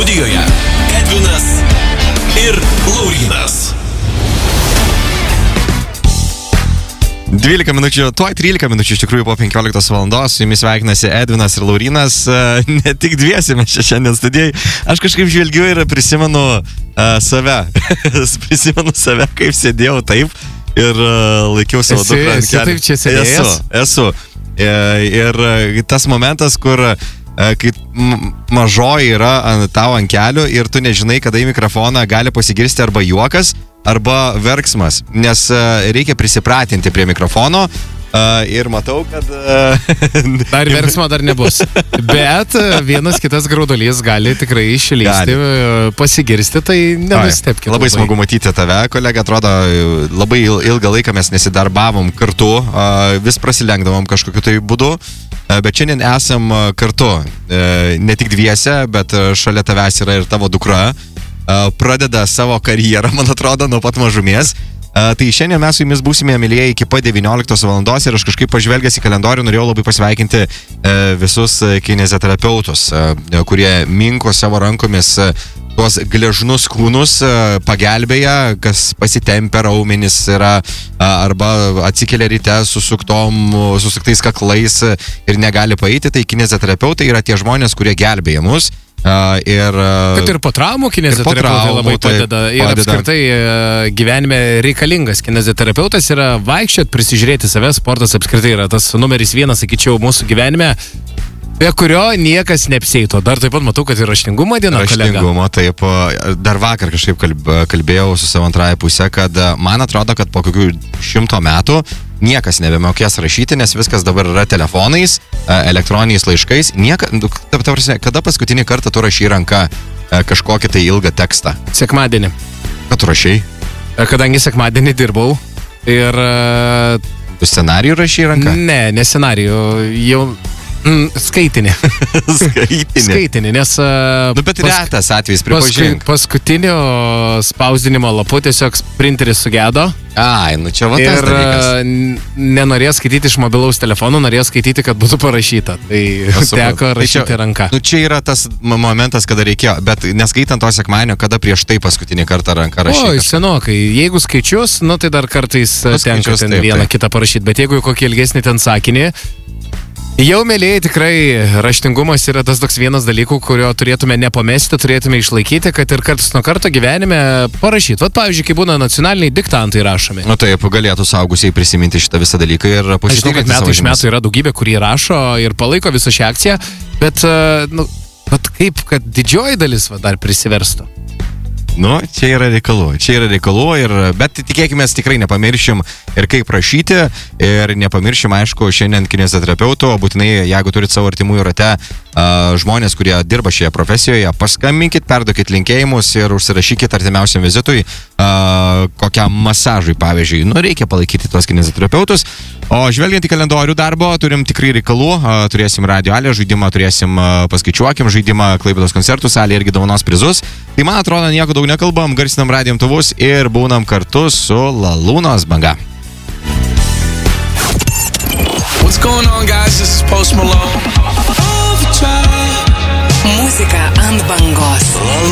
Studijoje Edvinas ir Laurynas. 12 minučių, tuoj 13 minučių iš tikrųjų po 15 valandos, su jumis sveikinasi Edvinas ir Laurynas, ne tik dviesi mes čia šiandien studijai, aš kažkaip žvelgiu ir prisimenu save, kaip sėdėjau taip ir laikiau savo dukrą ant kelių. Taip čia sėdėjęs? Esu. Ir tas momentas, kur kai mažoji yra tau ant kelių ir tu nežinai, kada į mikrofoną gali pasigirsti arba juokas, arba verksmas, nes reikia prisipratinti prie mikrofono ir matau, kad... Dar verksmo dar nebus. Bet vienas kitas graudulys gali tikrai išlysti, pasigirsti, tai nenustebkite. Labai smagu matyti tave, kolega, atrodo, labai ilgą laiką mes nesidarbavom kartu, vis prasilenkdavom kažkokiu tai būdu, bet šiandien esam kartu, ne tik dviese, bet šalia tavęs yra ir tavo dukra, pradeda savo karjerą, man atrodo, nuo pat mažumės. Tai šiandien mes su jumis būsime, mylėjai, iki pat 19 valandos ir aš kažkaip pažvelgęs į kalendorių norėjau labai pasveikinti visus kineziterapeutus, kurie minko savo rankomis tuos gležnus kūnus, pagelbėja, kas pasitempia raumenis yra, arba atsikelia ryte susuktais kaklais ir negali paeiti, tai kineziterapeutai yra tie žmonės, kurie gelbėja mus. Kad ir po traumų kineziterapeutai labai padeda. Ir apskritai gyvenime reikalingas kineziterapeutas yra vaikščiot, prisižiūrėti save. Sportas apskritai yra tas numeris 1, sakyčiau, mūsų gyvenime, be kurio niekas neapseitų. Dar taip pat matau, kad ir raštingumo diena, kolega. Raštingumo, taip. Dar vakar kažkaip kalbėjau su savo antrąją pusę, kad man atrodo, kad po kokių 100 metų niekas nebemokės rašyti, nes viskas dabar yra telefonais, elektroniniais laiškais. Kada paskutinį kartą tu rašai ranka kažkokį tai ilgą tekstą? Sekmadienį. Ką tu rašai? Kadangi sekmadienį dirbau ir... Tu scenarijų rašai ranka? Ne scenarijų, jau... Skaitinį, nes... bet retas atvejis, pripažink. Paskutinio spausdinimo lapu tiesiog printeris sugedo. Čia va tas dalykas. Ir nenorėjo skaityti iš mobilaus telefono, norėjo skaityti, kad būtų parašyta. Tai teko rašyti ranka. Čia yra tas momentas, kada reikėjo, bet neskaitant to sekmadienio, kada prieš tai paskutinį kartą ranka rašyti. Senokai. Jeigu skaičius, tai dar kartais tenka ten vieną kitą parašyti, bet jeigu kokį ilgesnį ten sakinį, jau, mėlėjai, tikrai raštingumas yra tas toks vienas dalykų, kurio turėtume nepamesti, turėtume išlaikyti, kad ir kartais nuo karto gyvenime parašyti. Vat, pavyzdžiui, kai būna nacionaliniai diktantai rašomi. Taip, galėtų suaugusiai prisiminti šitą visą dalyką ir pasinaudoti. Aš žinau, kad metų iš metų yra daugybė, kurie rašo ir palaiko visą šią akciją, bet kaip, kad didžioji dalis dar prisiverstų. Čia yra reikalų, bet tikėkime, tikrai nepamiršim ir kaip rašyti, ir nepamiršim, aišku, šiandien kineziterapeutų, būtinai, jeigu turit savo artimųjų rate žmonės, kurie dirba šioje profesijoje, paskambinkit, perduokit linkėjimus ir užsirašykit artimiausiam vizitui kokiam masažui, pavyzdžiui. Reikia palaikyti tuos kineziterapeutus. O žvelgiant į kalendorių darbo, turim tikrai reikalų, turėsim Radio Alė žaidimą, turėsim paskaičiuokim žaidimą Klaipėdos koncertų salėje, irgi dovanos prizus. Tai man atrodo, nieko daug nekalbam, garsinam radijo imtuvus ir būnam kartu su Lalūnos banga. What's going on, guys? This is Post Malone. Muzika ant bangos.